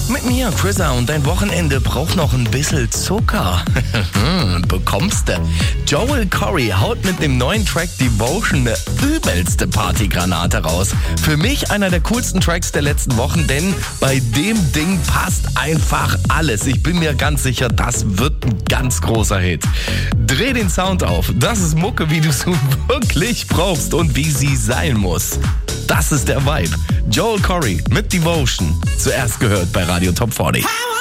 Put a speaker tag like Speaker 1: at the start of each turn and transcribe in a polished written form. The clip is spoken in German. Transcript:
Speaker 1: Mit mir, Chrissa, und dein Wochenende braucht noch ein bisschen Zucker. Bekommst du. Joel Corry haut mit dem neuen Track Devotion eine übelste Partygranate raus. Für mich einer der coolsten Tracks der letzten Wochen, denn bei dem Ding passt einfach alles. Ich bin mir ganz sicher, das wird ein ganz großer Hit. Dreh den Sound auf. Das ist Mucke, wie du es wirklich brauchst und wie sie sein muss. Das ist der Vibe. Joel Corry mit Devotion. Zuerst gehört bei Radio Top 40.